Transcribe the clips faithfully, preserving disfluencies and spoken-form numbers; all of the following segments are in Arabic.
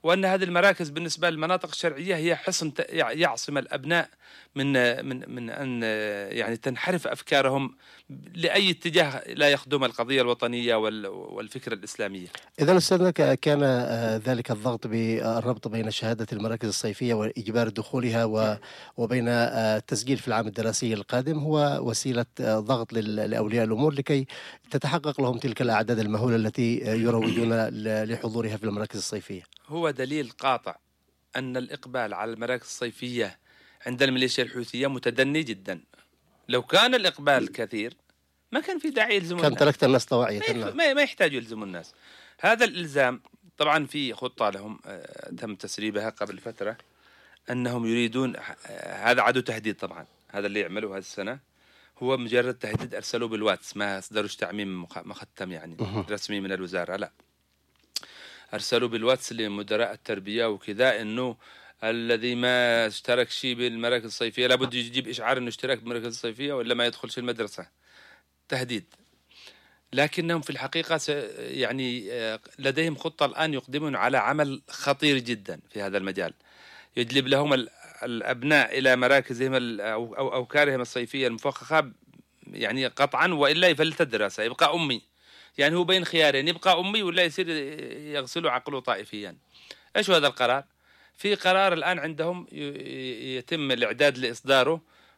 وأن هذه المراكز بالنسبة للمناطق الشرعية هي حصن يعصم الأبناء من من من أن يعني تنحرف أفكارهم لأي اتجاه لا يخدم القضية الوطنية والفكرة الإسلامية. إذا أستاذنا كان ذلك الضغط بالربط بين شهادة المراكز الصيفية وإجبار دخولها وبين التسجيل في العام الدراسي القادم هو وسيلة ضغط لأولياء الأمور لكي تتحقق لهم تلك الأعداد المهولة التي يروجون لحضورها في المراكز الصيفية؟ هو دليل قاطع أن الإقبال على المراكز الصيفية عند الميليشيا الحوثية متدني جدا. لو كان الإقبال كثير ما كان في داعي يلزمون كان تركت الناس طواعية، ما, ما يحتاجوا يلزموا الناس. هذا الإلزام طبعا في خطة لهم تم تسريبها قبل فترة أنهم يريدون، هذا عدو تهديد طبعا، هذا اللي يعملوه هذه السنة هو مجرد تهديد أرسلوه بالواتس، ما أصدروش تعميم مختم يعني رسمي من الوزارة، لا، أرسلوا بالواتس لمدراء التربية وكذا إنه الذي ما اشترك شيء بالمراكز الصيفية لابد يجيب إشعار إنه اشتراك بالمراكز الصيفية ولا ما يدخلش المدرسة. تهديد. لكنهم في الحقيقة يعني لديهم خطة الآن يقدمون على عمل خطير جدا في هذا المجال، يجلب لهم الأبناء إلى مراكزهم أو أوكارهم الصيفية المفخخة يعني قطعا، وإلا يفلت الدراسة يبقى أمي. يعني هو بين خيارين، يبقى أمي ولا يصير يغسلوا عقله طائفيا. إيش هذا القرار؟ في قرار الآن عندهم يتم الإعداد لإصداره،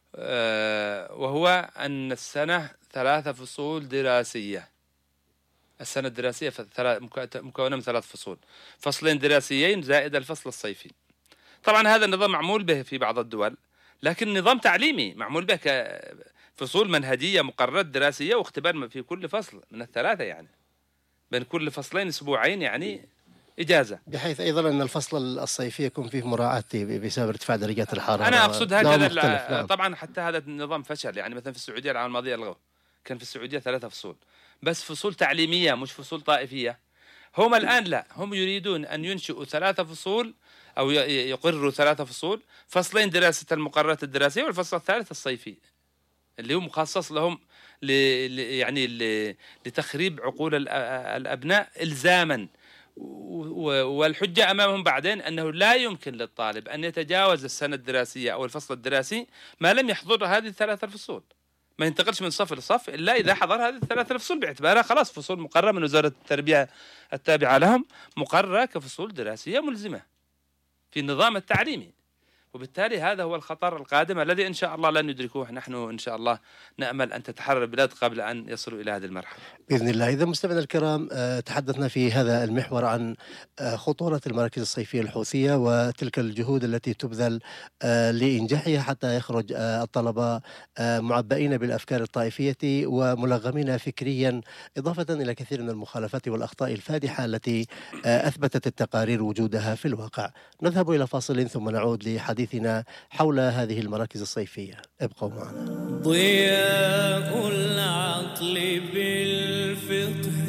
وهو أن السنة ثلاثة فصول دراسية. السنة الدراسية مكونة من ثلاث فصول، فصلين دراسيين زائد الفصل الصيفي. طبعا هذا النظام معمول به في بعض الدول، لكن نظام تعليمي معمول به كفصول منهجية مقررات دراسية واختبار في كل فصل من الثلاثة، يعني بين كل فصلين أسبوعين يعني إجازة، بحيث أيضا أن الفصل الصيفي يكون فيه مراعاة بسبب ارتفاع درجات الحرارة. أنا أقصد هكذا. نعم. طبعا حتى هذا النظام فشل، يعني مثلا في السعودية العام الماضي ألغوه، كان في السعودية ثلاثة فصول بس، فصول تعليمية مش فصول طائفية. هم الآن لا، هم يريدون أن ينشئوا ثلاثة فصول أو يقرروا ثلاثة فصول، فصلين دراسة المقررات الدراسية والفصل الثالث الصيفي اللي هو مخصص لهم ل... يعني ل... لتخريب عقول الأبناء إلزاما. والحجة أمامهم بعدين أنه لا يمكن للطالب أن يتجاوز السنة الدراسية أو الفصل الدراسي ما لم يحضر هذه الثلاثة الفصول، ما ينتقلش من صف لصف إلا إذا حضر هذه الثلاثة الفصول، باعتبارها خلاص فصول مقررة من وزارة التربية التابعة لهم، مقررة كفصول دراسية ملزمة في النظام التعليمي. وبالتالي هذا هو الخطر القادم الذي إن شاء الله لن ندركوه. نحن إن شاء الله نأمل أن تتحرر البلاد قبل أن يصلوا إلى هذه المرحلة بإذن الله. إذا مستمعينا الكرام، تحدثنا في هذا المحور عن خطورة المراكز الصيفية الحوثية وتلك الجهود التي تبذل لإنجاحها حتى يخرج الطلبة معبئين بالأفكار الطائفية وملغمين فكريا، إضافة إلى كثير من المخالفات والأخطاء الفادحة التي أثبتت التقارير وجودها في الواقع. نذهب إلى فاصل ثم نعود لحديث حول هذه المراكز الصيفية. ابقوا معنا. ضياء العقل بالفقه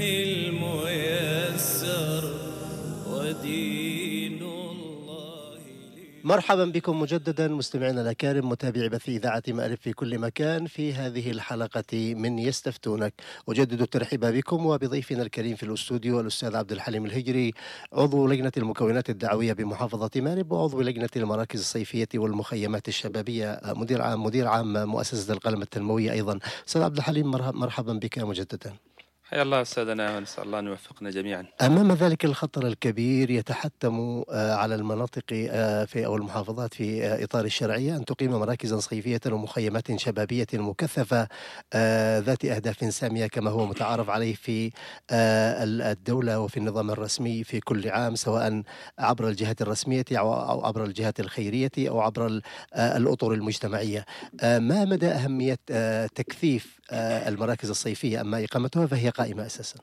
الميسر ودين الله. مرحبا بكم مجددا مستمعينا الأكارم، متابعي بث إذاعة مأرب في كل مكان، في هذه الحلقة من يستفتونك. أجدد الترحيب بكم وبضيفنا الكريم في الاستوديو الأستاذ عبد الحليم الهجري، عضو لجنة المكونات الدعوية بمحافظة مأرب وعضو لجنة المراكز الصيفية والمخيمات الشبابية، مدير عام مدير عام مؤسسة القلم التنموية أيضا. أستاذ عبد الحليم مرحبا بك مجددا. حيا الله أستاذنا، ونسأل الله أن يوفقنا جميعا. أمام ذلك الخطر الكبير يتحتم على المناطق في أو المحافظات في إطار الشرعية أن تقيم مراكزا صيفية ومخيمات شبابية مكثفة ذات أهداف سامية كما هو متعارف عليه في الدولة وفي النظام الرسمي في كل عام، سواء عبر الجهات الرسمية أو عبر الجهات الخيرية أو عبر الأطر المجتمعية. ما مدى أهمية تكثيف المراكز الصيفية؟ أما إقامتها فهي قائمة أساسا.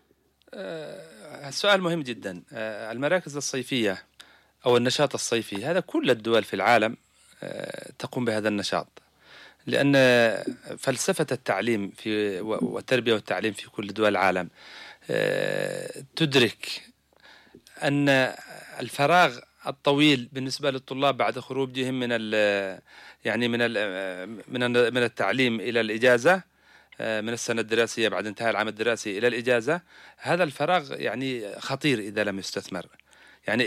السؤال مهم جدا. المراكز الصيفية أو النشاط الصيفي هذا كل الدول في العالم تقوم بهذا النشاط، لأن فلسفة التعليم في والتربية والتعليم في كل دول العالم تدرك أن الفراغ الطويل بالنسبة للطلاب بعد خروجهم من يعني من من من التعليم إلى الإجازة، من السنة الدراسية بعد انتهاء العام الدراسي إلى الإجازة، هذا الفراغ يعني خطير إذا لم يستثمر.